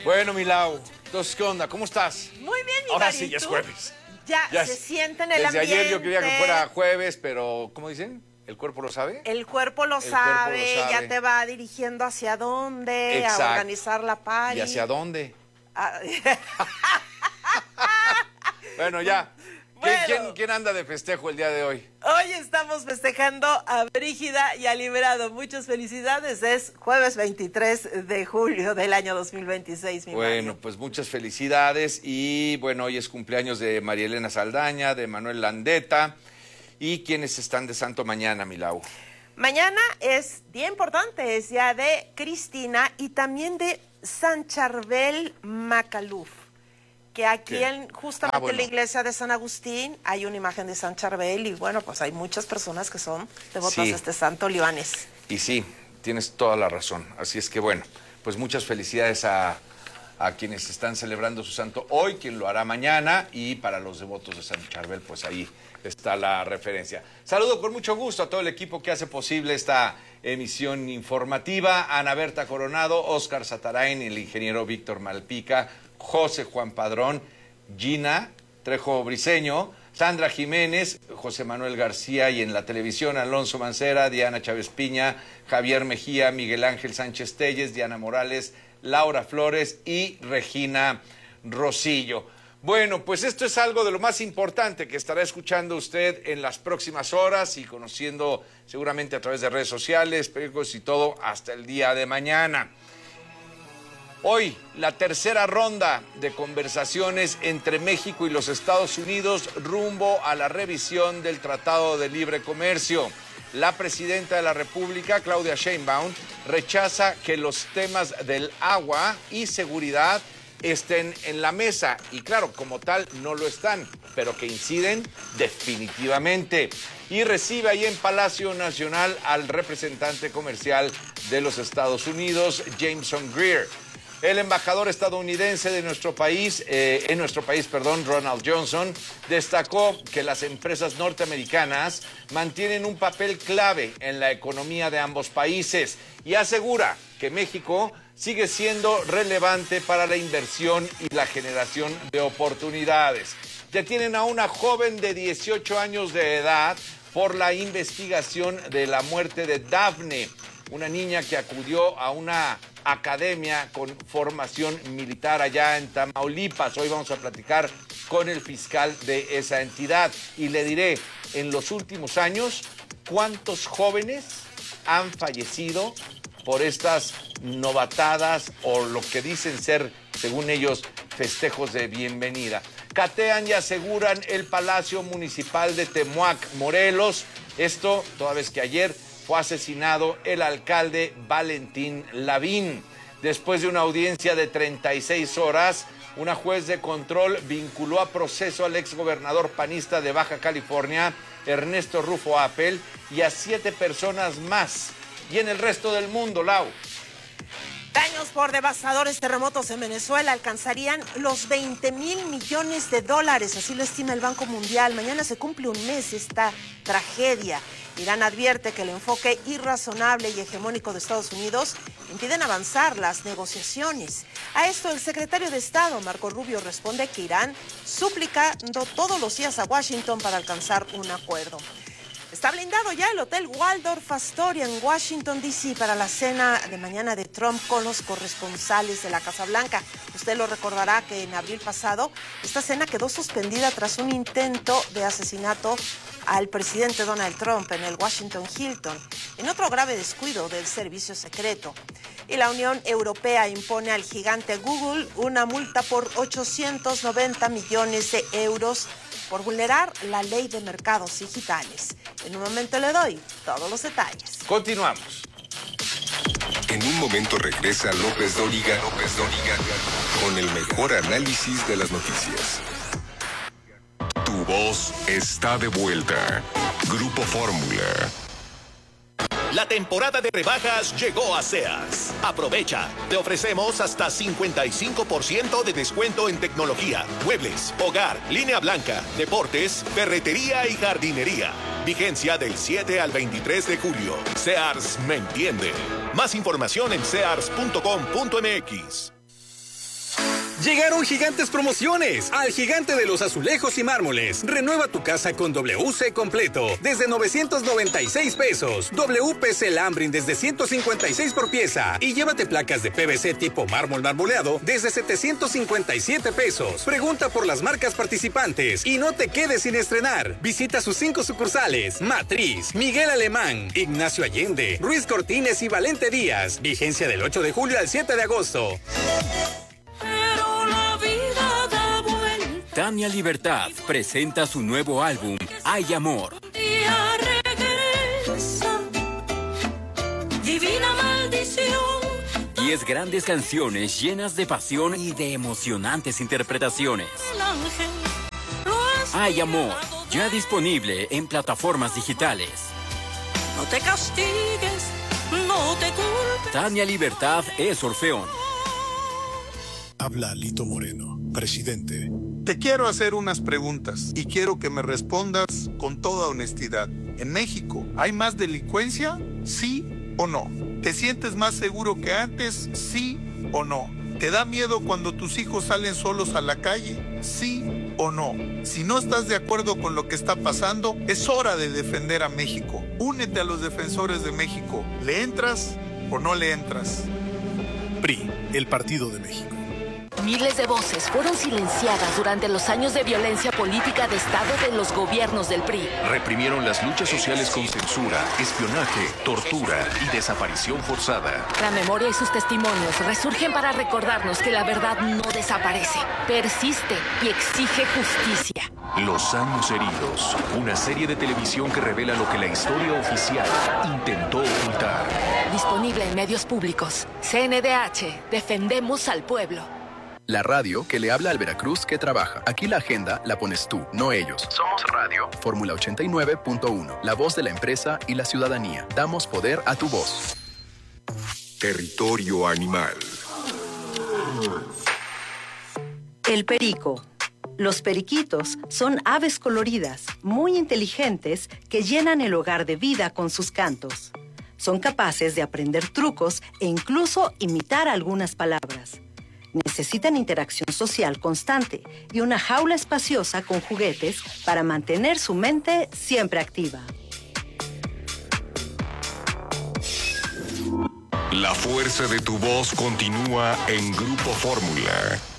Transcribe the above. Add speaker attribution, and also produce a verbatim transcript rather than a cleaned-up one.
Speaker 1: Bueno, Milau, entonces, ¿qué onda? ¿Cómo estás?
Speaker 2: Muy bien, mi
Speaker 1: Ahora
Speaker 2: Mari,
Speaker 1: sí, ya es
Speaker 2: ¿tú?
Speaker 1: jueves.
Speaker 2: Ya,
Speaker 1: Ya
Speaker 2: se
Speaker 1: es-
Speaker 2: siente en el
Speaker 1: Desde
Speaker 2: ambiente.
Speaker 1: ayer yo quería que fuera jueves, pero, ¿cómo dicen? ¿El cuerpo lo sabe?
Speaker 2: El cuerpo lo,
Speaker 1: El cuerpo
Speaker 2: sabe,
Speaker 1: lo sabe.
Speaker 2: ya te va dirigiendo hacia dónde,
Speaker 1: Exacto.
Speaker 2: a organizar la party.
Speaker 1: ¿Y hacia dónde?
Speaker 2: Ah,
Speaker 1: Bueno, ya. ¿Quién,
Speaker 2: Bueno.
Speaker 1: quién- quién anda de festejo el día de hoy?
Speaker 2: Hoy estamos festejando a Brígida y a Liberado. Muchas felicidades. Es jueves veintitrés de julio del año dos mil veintiséis, mi
Speaker 1: Bueno,
Speaker 2: Mario.
Speaker 1: pues muchas felicidades y bueno, hoy es cumpleaños de María Elena Saldaña, de Manuel Landeta y quienes están de santo mañana, Milau.
Speaker 2: Mañana es día importante, es día de Cristina y también de San Charbel Macaluf, que aquí
Speaker 1: ¿Qué?
Speaker 2: en justamente
Speaker 1: Ah, bueno.
Speaker 2: en la iglesia de San Agustín hay una imagen de San Charbel y bueno, pues hay muchas personas que son devotas
Speaker 1: Sí.
Speaker 2: de este santo libanés.
Speaker 1: Y sí, tienes toda la razón. Así es que bueno, pues muchas felicidades a, a quienes están celebrando su santo hoy, quien lo hará mañana, y para los devotos de San Charbel, pues ahí está la referencia. Saludo con mucho gusto a todo el equipo que hace posible esta emisión informativa. Ana Berta Coronado, Óscar Satarain, el ingeniero Víctor Malpica, José Juan Padrón, Gina Trejo Briceño, Sandra Jiménez, José Manuel García y en la televisión Alonso Mancera, Diana Chávez Piña, Javier Mejía, Miguel Ángel Sánchez Telles, Diana Morales, Laura Flores y Regina Rosillo. Bueno, pues esto es algo de lo más importante que estará escuchando usted en las próximas horas y conociendo seguramente a través de redes sociales, periódicos y todo hasta el día de mañana. Hoy, la tercera ronda de conversaciones entre México y los Estados Unidos rumbo a la revisión del Tratado de Libre Comercio. La presidenta de la República, Claudia Sheinbaum, rechaza que los temas del agua y seguridad estén en la mesa. Y claro, como tal, no lo están, pero que inciden definitivamente. Y recibe ahí en Palacio Nacional al representante comercial de los Estados Unidos, Jameson Greer. El embajador estadounidense de nuestro país, eh, en nuestro país, perdón, Ronald Johnson, destacó que las empresas norteamericanas mantienen un papel clave en la economía de ambos países y asegura que México sigue siendo relevante para la inversión y la generación de oportunidades. Detienen a una joven de dieciocho años de edad por la investigación de la muerte de Dafne, una niña que acudió a una academia con formación militar allá en Tamaulipas. Hoy vamos a platicar con el fiscal de esa entidad y le diré, en los últimos años, cuántos jóvenes han fallecido por estas novatadas o lo que dicen ser, según ellos, festejos de bienvenida. Catean y aseguran el Palacio Municipal de Temuac, Morelos. Esto toda vez que ayer fue asesinado el alcalde Valentín Lavín. Después de una audiencia de treinta y seis horas, una juez de control vinculó a proceso al exgobernador panista de Baja California, Ernesto Rufo Apel, y a siete personas más. Y en el resto del mundo, Lau.
Speaker 2: Daños por devastadores terremotos en Venezuela alcanzarían los veinte mil millones de dólares, así lo estima el Banco Mundial. Mañana se cumple un mes esta tragedia. Irán advierte que el enfoque irrazonable y hegemónico de Estados Unidos impiden avanzar las negociaciones. A esto el secretario de Estado, Marco Rubio, responde que Irán suplicando todos los días a Washington para alcanzar un acuerdo. Está blindado ya el Hotel Waldorf Astoria en Washington, D C para la cena de mañana de Trump con los corresponsales de la Casa Blanca. Usted lo recordará que en abril pasado esta cena quedó suspendida tras un intento de asesinato al presidente Donald Trump en el Washington Hilton, en otro grave descuido del servicio secreto. Y la Unión Europea impone al gigante Google una multa por ochocientos noventa millones de euros por vulnerar la ley de mercados digitales. En un momento le doy todos los detalles.
Speaker 1: Continuamos.
Speaker 3: En un momento regresa López Dóriga, López Dóriga, con el mejor análisis de las noticias. Tu voz está de vuelta. Grupo Fórmula.
Speaker 4: La temporada de rebajas llegó a Sears. Aprovecha. Te ofrecemos hasta cincuenta y cinco por ciento de descuento en tecnología, muebles, hogar, línea blanca, deportes, ferretería y jardinería. Vigencia del siete al veintitrés de julio. Sears me entiende. Más información en sears punto com punto m x.
Speaker 5: Llegaron gigantes promociones al gigante de los azulejos y mármoles. Renueva tu casa con W C completo desde novecientos noventa y seis pesos. W P C Lambrin desde ciento cincuenta y seis por pieza. Y llévate placas de P V C tipo mármol marmoleado desde setecientos cincuenta y siete pesos. Pregunta por las marcas participantes y no te quedes sin estrenar. Visita sus cinco sucursales: Matriz, Miguel Alemán, Ignacio Allende, Ruiz Cortines y Valente Díaz. Vigencia del ocho de julio al siete de agosto.
Speaker 6: Tania Libertad presenta su nuevo álbum, Hay Amor.
Speaker 7: Divina maldición.
Speaker 6: Diez grandes canciones llenas de pasión y de emocionantes interpretaciones. Hay Amor, ya disponible en plataformas digitales.
Speaker 7: No te castigues, no te culpes.
Speaker 6: Tania Libertad es Orfeón.
Speaker 8: Habla Lito Moreno, presidente.
Speaker 9: Te quiero hacer unas preguntas y quiero que me respondas con toda honestidad. ¿En México hay más delincuencia? ¿Sí o no? ¿Te sientes más seguro que antes? ¿Sí o no? ¿Te da miedo cuando tus hijos salen solos a la calle? ¿Sí o no? Si no estás de acuerdo con lo que está pasando, es hora de defender a México. Únete a los defensores de México. ¿Le entras o no le entras?
Speaker 8: P R I, el Partido de México.
Speaker 10: Miles de voces fueron silenciadas durante los años de violencia política de Estado de los gobiernos del P R I.
Speaker 3: Reprimieron las luchas sociales con censura, espionaje, tortura y desaparición forzada.
Speaker 10: La memoria y sus testimonios resurgen para recordarnos que la verdad no desaparece, persiste y exige justicia.
Speaker 3: Los años heridos, una serie de televisión que revela lo que la historia oficial intentó ocultar.
Speaker 10: Disponible en medios públicos. C N D H, defendemos al pueblo.
Speaker 11: La radio que le habla al Veracruz que trabaja. Aquí la agenda la pones tú, no ellos. Somos radio. Fórmula ochenta y nueve punto uno. La voz de la empresa y la ciudadanía. Damos poder a tu voz.
Speaker 3: Territorio animal.
Speaker 12: El perico. Los periquitos son aves coloridas, muy inteligentes, que llenan el hogar de vida con sus cantos. Son capaces de aprender trucos e incluso imitar algunas palabras. Necesitan interacción social constante y una jaula espaciosa con juguetes para mantener su mente siempre activa.
Speaker 3: La fuerza de tu voz continúa en Grupo Fórmula.